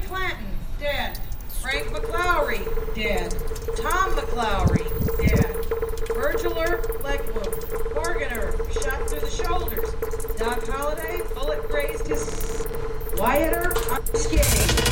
Clanton, dead. Frank McLaury, dead. Tom McLaury, dead. Virgiler, leg wound. Morganer, shot through the shoulders. Doc Holliday, bullet grazed his... Wyatter, unscathed.